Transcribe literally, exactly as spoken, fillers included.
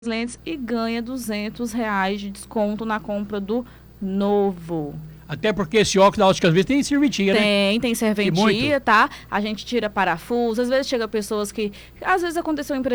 lentes e ganha duzentos reais de desconto na compra do novo. Até porque esse óculos da ótica às vezes tem serventia, né? Tem, tem serventia, tá? A gente tira parafuso, às vezes chega pessoas que... Às vezes aconteceu um imprevisto.